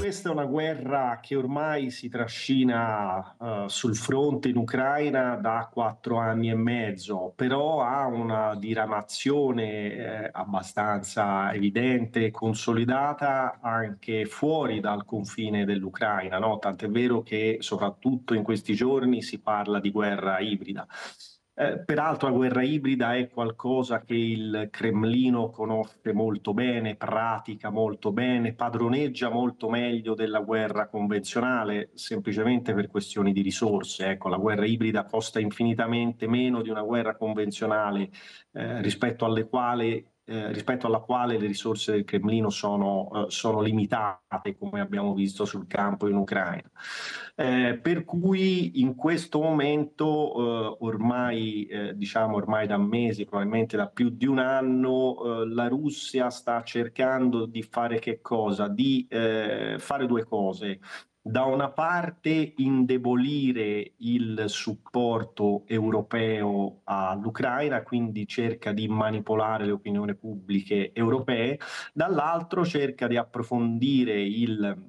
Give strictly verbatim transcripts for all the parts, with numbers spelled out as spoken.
Questa è una guerra che ormai si trascina, uhm, sul fronte in Ucraina da quattro anni e mezzo, però ha una diramazione, ehm, abbastanza evidente e consolidata anche fuori dal confine dell'Ucraina, no, tant'è vero che soprattutto in questi giorni si parla di guerra ibrida. Ehm, peraltro la guerra ibrida è qualcosa che il Cremlino conosce molto bene, pratica molto bene, padroneggia molto meglio della guerra convenzionale, semplicemente per questioni di risorse. Ecco, la guerra ibrida costa infinitamente meno di una guerra convenzionale, ehm, rispetto alle quale ehm, rispetto alla quale le risorse del Cremlino sono uhm, sono limitate, come abbiamo visto sul campo in Ucraina. Ehm, per cui in questo momento, uhm, ormai ehm, diciamo ormai da mesi, probabilmente da più di un anno, uhm, la Russia sta cercando di fare che cosa? Di, ehm, fare due cose: da una parte indebolire il supporto europeo all'Ucraina, quindi cerca di manipolare le opinioni pubbliche europee, dall'altro cerca di approfondire il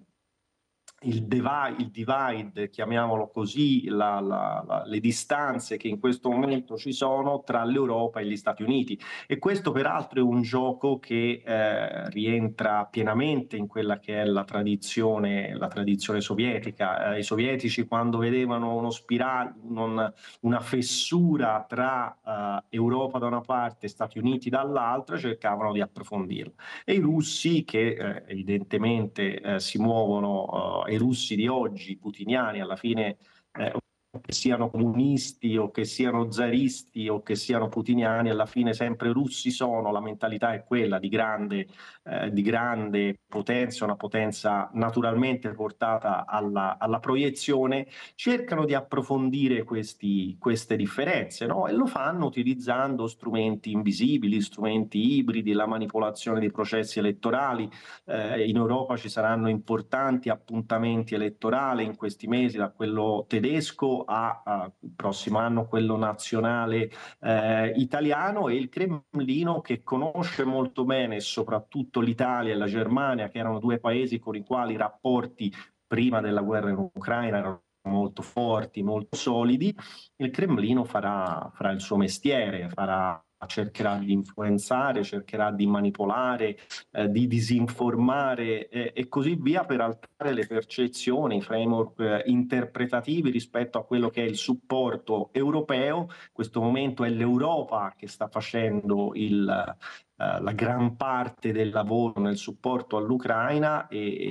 il devi il divide, chiamiamolo così, la la la le distanze che in questo momento ci sono tra l'Europa e gli Stati Uniti. E questo peraltro è un gioco che, ehm, rientra pienamente in quella che è la tradizione la tradizione sovietica. Ehm, i sovietici quando vedevano uno spira non una fessura tra, uhm, Europa da una parte e Stati Uniti dall'altra, cercavano di approfondirla. E i russi che, ehm, evidentemente, ehm, si muovono, uhm, i russi di oggi, i putiniani alla fine, ehm, che siano comunisti o che siano zaristi o che siano putiniani, alla fine sempre russi sono, la mentalità è quella di grande ehm, di grande potenza, una potenza naturalmente portata alla alla proiezione, cercano di approfondire questi queste differenze, no, e lo fanno utilizzando strumenti invisibili, strumenti ibridi, la manipolazione dei processi elettorali. Ehm, in Europa ci saranno importanti appuntamenti elettorali in questi mesi, da quello tedesco a a il prossimo anno quello nazionale, ehm, italiano, e il Cremlino, che conosce molto bene soprattutto l'Italia e la Germania, che erano due paesi con i quali i rapporti prima della guerra in Ucraina erano molto forti, molto solidi. Il Cremlino farà farà il suo mestiere, farà cercherà di influenzare, cercherà di manipolare, ehm, di disinformare e e così via, per alterare le percezioni, i framework eh, interpretativi rispetto a quello che è il supporto europeo. In questo momento è l'Europa che sta facendo il ehm, la gran parte del lavoro nel supporto all'Ucraina,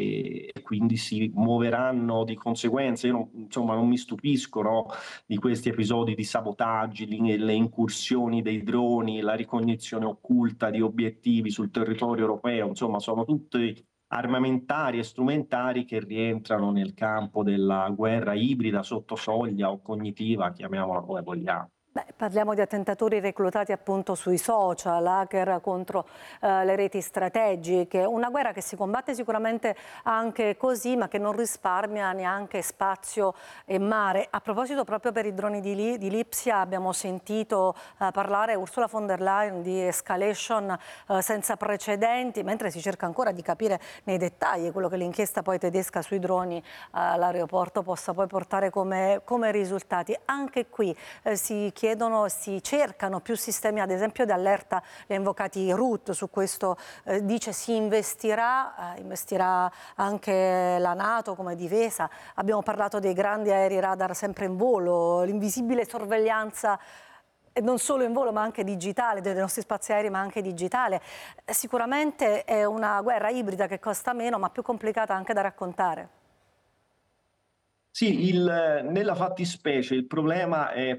e e quindi si muoveranno di conseguenza. Io non insomma non mi stupisco, no, di questi episodi di sabotaggi, di le incursioni dei droni, la ricognizione occulta di obiettivi sul territorio europeo, insomma sono tutti armamentari e strumentari che rientrano nel campo della guerra ibrida, sotto soglia o cognitiva, chiamiamola come vogliamo. Beh, parliamo di attentatori reclutati appunto sui social, hacker contro eh, le reti strategiche, una guerra che si combatte sicuramente anche così, ma che non risparmia neanche spazio e mare. A proposito, proprio per i droni di, Li di Lipsia abbiamo sentito eh, parlare Ursula von der Leyen di escalation eh, senza precedenti, mentre si cerca ancora di capire nei dettagli quello che l'inchiesta poi tedesca sui droni eh, all'aeroporto possa poi portare come, come risultati. Anche qui eh, si chiede chiedono, si cercano più sistemi, ad esempio di allerta, li ha invocati Ruth, su questo eh, dice si investirà, eh, investirà anche la NATO come difesa. Abbiamo parlato dei grandi aerei radar sempre in volo, l'invisibile sorveglianza e non solo in volo ma anche digitale, dei nostri spazi aerei ma anche digitale. Sicuramente è una guerra ibrida che costa meno ma più complicata anche da raccontare. Sì, il nella fattispecie il problema è